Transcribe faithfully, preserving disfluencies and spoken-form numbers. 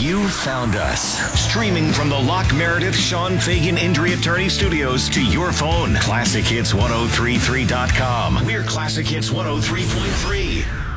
You found us. Streaming from the Lock Meredith Sean Fagan Injury Attorney Studios to your phone. Classic Hits ten thirty-three dot com. We're Classic Hits one oh three point three.